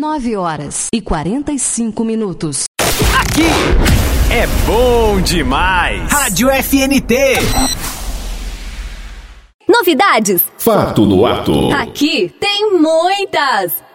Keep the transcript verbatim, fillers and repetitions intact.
nove horas e quarenta e cinco minutos. Aqui é bom demais. Rádio F N T. Novidades? Fato no ato. Aqui tem muitas.